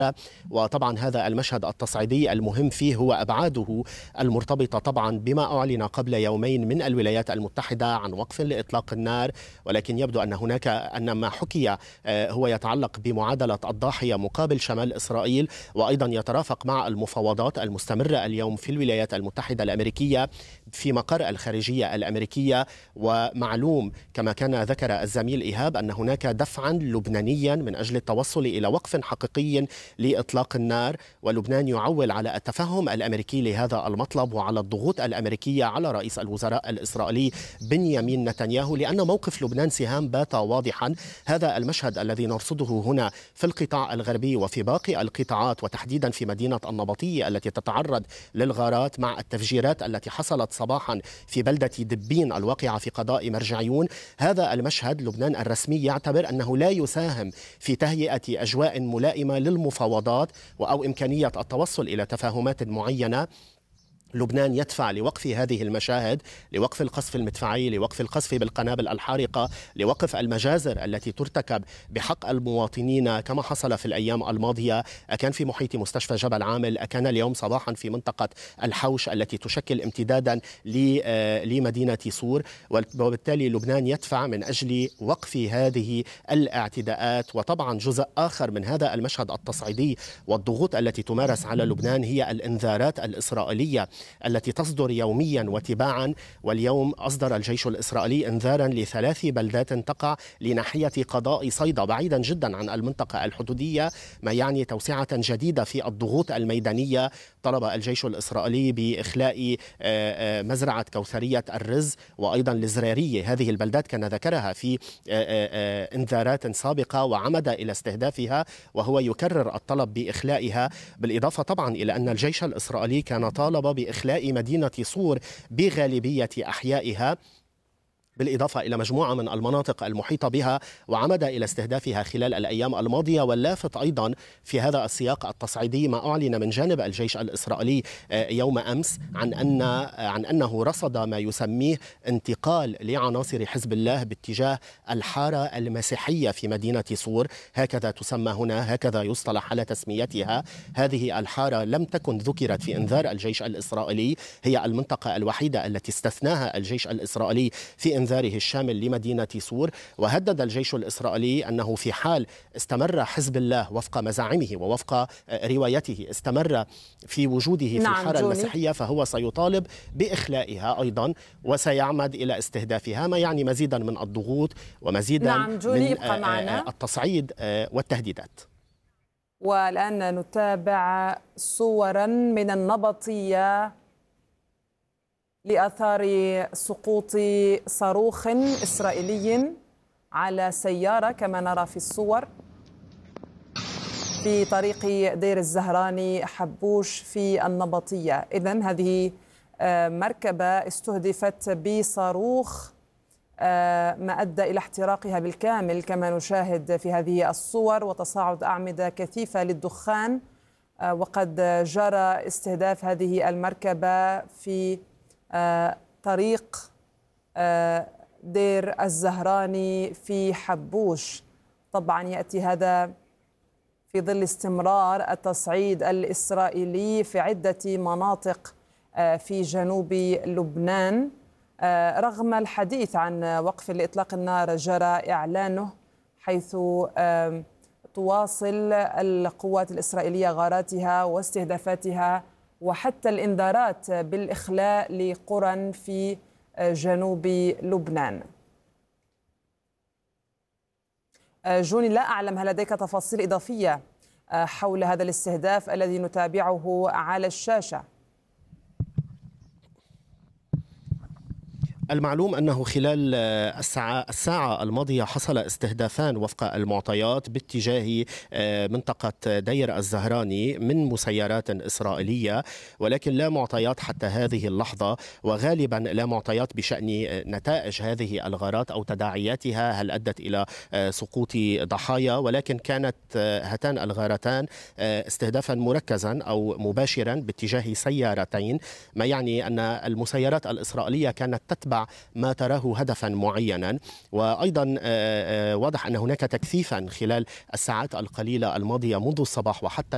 وطبعا هذا المشهد التصعيدي المهم فيه هو أبعاده المرتبطة طبعا بما أعلن قبل يومين من الولايات المتحدة عن وقف لإطلاق النار، ولكن يبدو أن ما حكي هو يتعلق بمعادلة الضاحية مقابل شمال إسرائيل، وأيضا يترافق مع المفاوضات المستمرة اليوم في الولايات المتحدة الأمريكية في مقر الخارجية الأمريكية. ومعلوم كما كان ذكر الزميل إيهاب أن هناك دفعا لبنانيا من أجل التوصل إلى وقف حقيقي لإطلاق النار، ولبنان يعول على التفهم الأمريكي لهذا المطلب وعلى الضغوط الأمريكية على رئيس الوزراء الإسرائيلي بنيامين نتنياهو، لأن موقف لبنان سهام بات واضحا. هذا المشهد الذي نرصده هنا في القطاع الغربي وفي باقي القطاعات، وتحديدا في مدينة النبطية التي تتعرض للغارات مع التفجيرات التي حصلت صباحا في بلدة دبين الواقعة في قضاء مرجعيون، هذا المشهد لبنان الرسمي يعتبر أنه لا يساهم في تهيئة أجواء ملائمة للمفاوضات أو إمكانية التوصل إلى تفاهمات معينة. لبنان يدفع لوقف هذه المشاهد، لوقف القصف المدفعي، لوقف القصف بالقنابل الحارقة، لوقف المجازر التي ترتكب بحق المواطنين كما حصل في الأيام الماضية، أكان في محيط مستشفى جبل عامل، أكان اليوم صباحا في منطقة الحوش التي تشكل امتدادا لمدينة صور. وبالتالي لبنان يدفع من أجل وقف هذه الاعتداءات. وطبعا جزء آخر من هذا المشهد التصعيدي والضغوط التي تمارس على لبنان هي الإنذارات الإسرائيلية التي تصدر يوميا وتباعا. واليوم أصدر الجيش الإسرائيلي إنذارا ل3 بلدات تقع لناحية قضاء صيدا بعيدا جدا عن المنطقة الحدودية، ما يعني توسعة جديدة في الضغوط الميدانية. طلب الجيش الإسرائيلي بإخلاء مزرعة كوثرية الرز وأيضا الزرارية. هذه البلدات كان ذكرها في إنذارات سابقة وعمد إلى استهدافها، وهو يكرر الطلب بإخلائها. بالإضافة طبعا إلى أن الجيش الإسرائيلي كان طالب بإخلاء مدينة صور بغالبية أحيائها، بالإضافة إلى مجموعة من المناطق المحيطة بها، وعمد إلى استهدافها خلال الأيام الماضية. واللافت أيضا في هذا السياق التصعيدي ما أعلن من جانب الجيش الإسرائيلي يوم أمس عن أنه رصد ما يسميه انتقال لعناصر حزب الله باتجاه الحارة المسيحية في مدينة صور، هكذا تسمى هنا، هكذا يصطلح على تسميتها. هذه الحارة لم تكن ذكرت في إنذار الجيش الإسرائيلي، هي المنطقة الوحيدة التي استثناها الجيش الإسرائيلي في إنذاره الشامل لمدينة صور. وهدد الجيش الإسرائيلي أنه في حال استمر حزب الله وفق مزاعمه ووفق روايته استمر في وجوده في الحارة المسيحية، فهو سيطالب بإخلائها أيضا وسيعمد إلى استهدافها، ما يعني مزيدا من الضغوط ومزيدا من التصعيد والتهديدات. والآن نتابع صورا من النبطية لآثار سقوط صاروخ إسرائيلي على سيارة كما نرى في الصور في طريق دير الزهراني حبوش في النبطية. إذن هذه مركبة استهدفت بصاروخ ما أدى إلى احتراقها بالكامل كما نشاهد في هذه الصور، وتصاعد أعمدة كثيفة للدخان. وقد جرى استهداف هذه المركبة في طريق دير الزهراني في حبوش. طبعا يأتي هذا في ظل استمرار التصعيد الإسرائيلي في عدة مناطق في جنوب لبنان. رغم الحديث عن وقف لإطلاق النار جرى إعلانه، حيث تواصل القوات الإسرائيلية غاراتها واستهدافاتها وحتى الإنذارات بالإخلاء لقرى في جنوب لبنان. جوني، لا أعلم هل لديك تفاصيل إضافية حول هذا الاستهداف الذي نتابعه على الشاشة؟ المعلوم أنه خلال الساعة الماضية حصل استهدافان وفق المعطيات باتجاه منطقة دير الزهراني من مسيرات إسرائيلية، ولكن لا معطيات حتى هذه اللحظة، وغالبا لا معطيات بشأن نتائج هذه الغارات أو تداعياتها، هل أدت إلى سقوط ضحايا. ولكن كانت هاتان الغارتان استهدافا مركزا أو مباشرا باتجاه سيارتين، ما يعني أن المسيرات الإسرائيلية كانت تتبع ما تراه هدفا معينا. وأيضا واضح أن هناك تكثيفا خلال الساعات القليلة الماضية منذ الصباح وحتى